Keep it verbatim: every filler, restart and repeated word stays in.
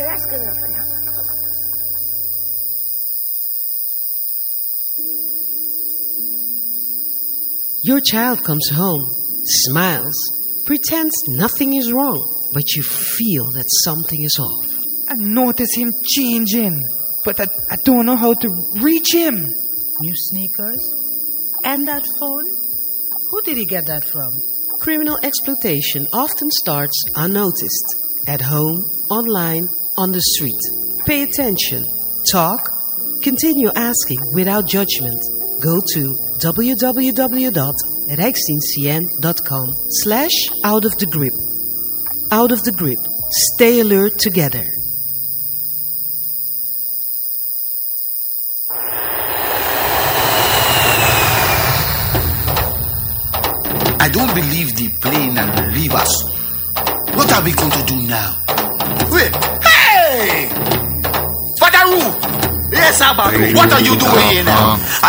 that's good enough for now. Your child comes home, smiles, pretends nothing is wrong, but you feel that something is off. I notice him changing, but I, I don't know how to reach him. New sneakers? And that phone? Who did he get that from? Criminal exploitation often starts unnoticed. At home, online, on the street. Pay attention. Talk. Continue asking without judgment. Go to w w w dot rijksdienst dot com slash out of the grip. Out of the grip. Stay alert together. I don't believe the plane and the rivers. What are we going to do now? Wait, hey! Father Wu! Yes, Abba, what are you doing here now?